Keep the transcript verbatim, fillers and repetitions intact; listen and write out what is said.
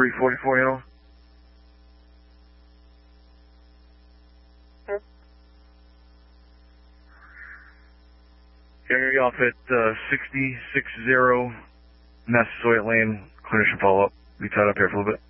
three forty-four handle. Yes. You're off at uh, sixty-six zero Massasoit Lane. Clinician follow-up. Be tied up here for a little bit.